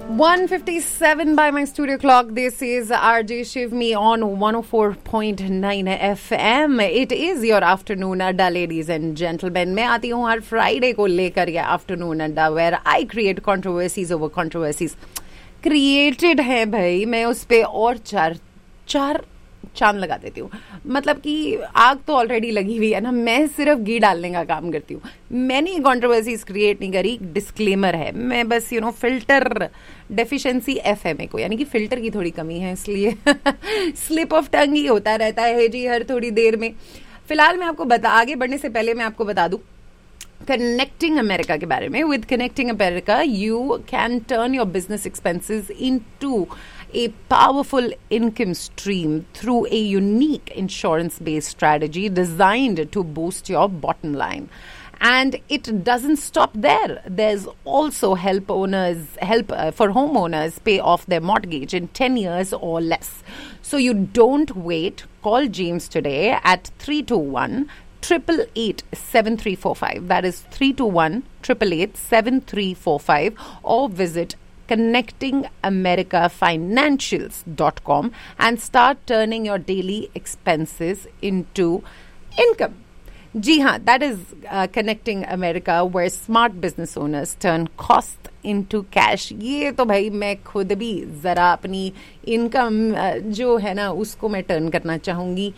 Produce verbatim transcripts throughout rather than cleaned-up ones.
one fifty-seven by my studio clock. This is R J Shiv me on one oh four point nine F M. It is your afternoon adda, ladies and gentlemen. मैं आती हूँ हर Friday को लेकर ये afternoon adda, where I create controversies over controversies. Created है भाई, मैं उस पे और चार चार चांद लगा देती हूँ. मतलब कि आग तो ऑलरेडी लगी हुई है ना, मैं सिर्फ घी डालने का काम करती हूँ. मैंने कंट्रोवर्सीज क्रिएट नहीं करी. डिस्क्लेमर है, मैं बस यू नो फिल्टर डेफिशिएंसी एफएमए को, यानी कि फिल्टर की थोड़ी कमी है, इसलिए स्लिप ऑफ टंग ही होता रहता है जी हर थोड़ी देर में. फिलहाल मैं आपको बता आगे बढ़ने से पहले मैं आपको बता दूं कनेक्टिंग अमेरिका के बारे में. With connecting America you can turn your business expenses into a powerful income stream through a unique insurance-based strategy designed to boost your bottom line. And it doesn't stop there. There's also help owners, help uh, for homeowners pay off their mortgage in ten years or less. So you don't wait. Call James today at three two one, eight eight eight, seven three four five. That is three two one, eight eight eight, seven three four five, or visit connecting america financials dot com and start turning your daily expenses into income. Ji haan, that is uh, Connecting America, where smart business owners turn cost into cash. ये तो भाई मैं खुद भी ज़रा अपनी income uh, जो है ना उसको मैं टर्न करना चाहूँगी.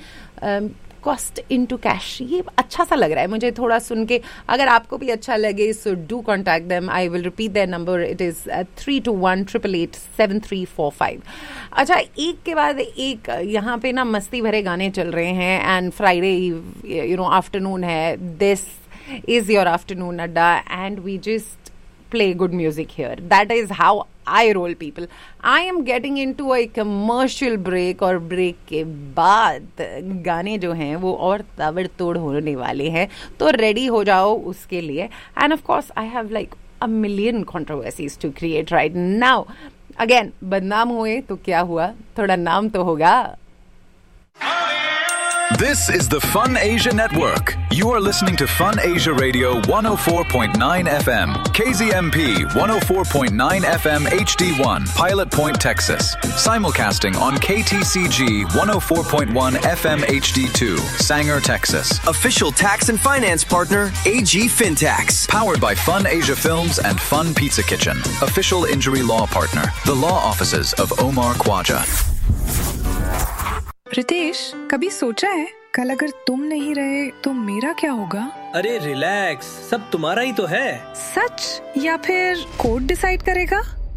कॉस्ट इनटू कैश, ये अच्छा सा लग रहा है मुझे थोड़ा सुन के. अगर आपको भी अच्छा लगे so do contact them. I will repeat their number. It is three to one eight eight eight seven three four five. अच्छा, एक के बाद एक यहाँ पे ना मस्ती भरे गाने चल रहे हैं. And Friday you know afternoon है. दिस इज योर आफ्टरनून अड्डा and we just play good music here. That is how I roll, people. I am getting into a commercial break और break के बाद गाने जो हैं वो और ताबड़तोड़ होने वाले हैं, तो ready हो जाओ उसके लिए. And of course I have like a million controversies to create right now. Again, बदनाम हुए तो क्या हुआ, थोड़ा नाम तो होगा. This is the Fun Asia Network. You are listening to Fun Asia Radio one oh four point nine F M, K Z M P one oh four point nine F M H D one, Pilot Point, Texas. Simulcasting on K T C G one oh four point one F M H D two, Sanger, Texas. Official tax and finance partner, A G Fintax. Powered by Fun Asia Films and Fun Pizza Kitchen. Official injury law partner, the law offices of Omar Khwaja. Ritesh, कभी सोचा है कल अगर तुम नहीं रहे तो मेरा क्या होगा? अरे रिलैक्स, सब तुम्हारा ही तो है. सच या फिर कोर्ट डिसाइड करेगा?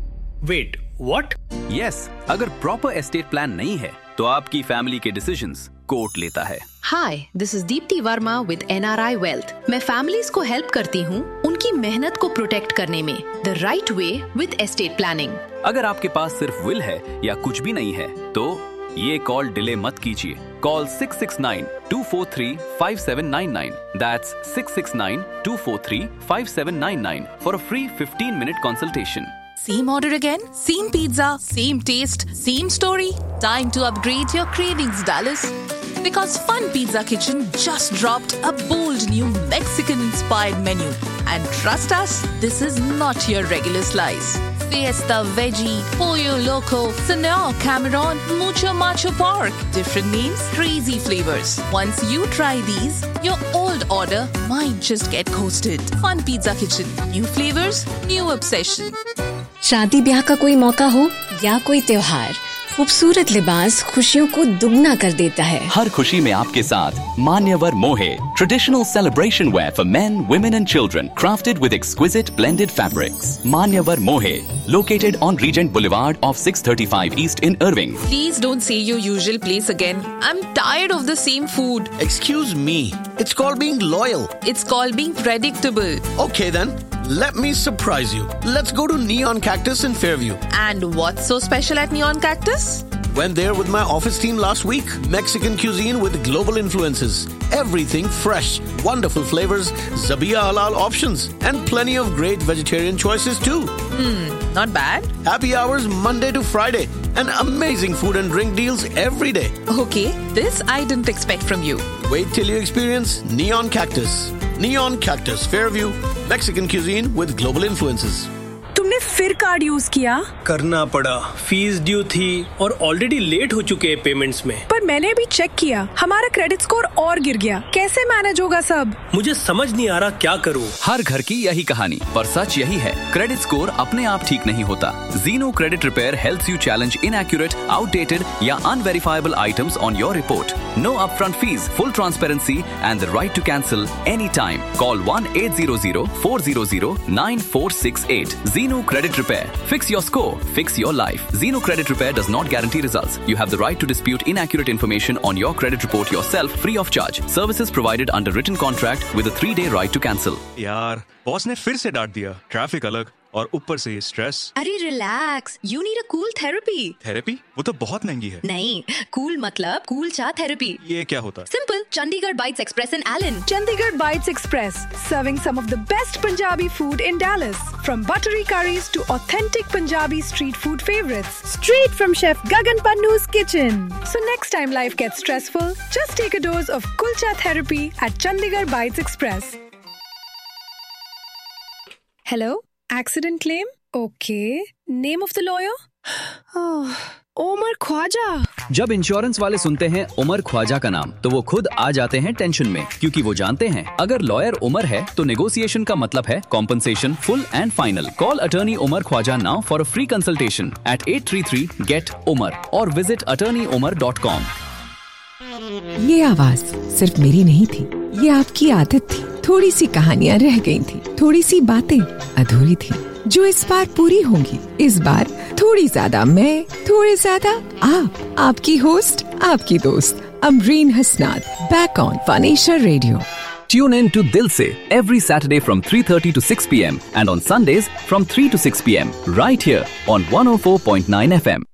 Wait, what? यस, अगर प्रॉपर एस्टेट प्लान नहीं है तो आपकी फैमिली के डिसीजंस कोर्ट लेता है. हाय, this is Deepti Verma with N R I wealth. मैं फैमिलीज को हेल्प करती हूँ उनकी मेहनत को प्रोटेक्ट करने में the right way with estate planning. अगर आपके पास सिर्फ विल है या कुछ भी नहीं है तो ये कॉल डिले मत कीजिए. Call six six nine, to four three, five seven nine nine. That's six six nine, to four three, five seven nine nine for a free fifteen minute consultation. Same order again? Same pizza? Same taste? Same story? Time to upgrade your cravings, Dallas. Because Fun Pizza Kitchen just dropped a bold new Mexican-inspired menu. And trust us, this is not your regular slice. Fiesta Veggie, Pollo Loco, Senor Cameron, Mucho Macho Pork. Different names, crazy flavors. Once you try these, your old order might just get coasted. Fun Pizza Kitchen. New flavors, new obsession. शादी ब्याह का कोई मौका हो या कोई त्योहार, खूबसूरत लिबास खुशियों को दुगना कर देता है. हर खुशी में आपके साथ मान्यवर मोहे, traditional celebration where for main, women and children, crafted with exquisite blended fabrics. मान्यवर मोहे, located on Regent Boulevard off six thirty-five East in Irving. Please don't say your usual place again. I'm tired of the same food. Excuse me. It's called being loyal. It's called being predictable. Okay then. Let me surprise you. Let's go to Neon Cactus in Fairview. And what's so special at Neon Cactus? Went there with my office team last week. Mexican cuisine with global influences. Everything fresh, wonderful flavors, Zabiya halal options, and plenty of great vegetarian choices too. Hmm, not bad. Happy hours Monday to Friday, and amazing food and drink deals every day. Okay, this I didn't expect from you. Wait till you experience Neon Cactus. Neon Cactus, Fairview, Mexican cuisine with global influences. तुमने फिर card use किया? करना पड़ा, fees due थी और already late हो चुके हैं पेमेंट्स में। पर मैंने भी चेक किया, हमारा क्रेडिट स्कोर और गिर गया। कैसे मैनेज होगा सब? मुझे समझ नहीं आ रहा क्या करूं। हर घर की यही कहानी, पर सच यही है, क्रेडिट स्कोर अपने आप ठीक नहीं होता। Zeno Credit Repair helps you challenge inaccurate, outdated या unverifiable items on your report. No upfront fees, full transparency and the right to cancel anytime. Call one eight hundred, four hundred, nine four six eight. Zeno Credit Repair. Fix your score, fix your life. Zeno Credit Repair does not guarantee results. You have the right to dispute inaccurate information on your credit report yourself free of charge. Services provided under written contract with a three-day right to cancel. यार, boss ने फिर से डांट दिया। Traffic अलग और ऊपर से स्ट्रेस। अरे relax, you need a cool therapy. Therapy? वो तो बहुत महंगी है। नहीं, कूल मतलब कूल चा थेरेपी। ये क्या होता है? Simple, Chandigarh bytes express in Elon. Chandigarh Bites Express, serving some of the best Punjabi food in Dallas. From buttery curries to authentic Punjabi street food favorites. Straight from Chef Gagan Pannu's kitchen. So next time life gets stressful, just take a dose of Kulcha therapy at Chandigarh Bites Express. Hello? Accident claim? Okay. Name of the lawyer? Oh, Umar Khwaja. जब insurance वाले सुनते हैं उमर ख्वाजा का नाम, तो वो खुद आ जाते हैं टेंशन में, क्योंकि वो जानते हैं अगर लॉयर उमर है तो नेगोशिएशन का मतलब है compensation full and final. Call attorney Umar Khwaja now for a free consultation eight eight three three get Umar और visit attorney Umar dot com. ये आवाज सिर्फ मेरी नहीं थी, ये आपकी आदत थी। थोड़ी सी कहानियां रह गई थी, थोड़ी सी बातें अधूरी थी, जो इस बार पूरी होंगी। इस बार थोड़ी ज्यादा मैं, थोड़े ज्यादा आप, आपकी होस्ट, आपकी दोस्त Amreen हसनाद, back on fun Asia radio. Tune in to Dil Se every Saturday from three thirty to six p m and on Sundays from three to six p m right here on one oh four point nine F M.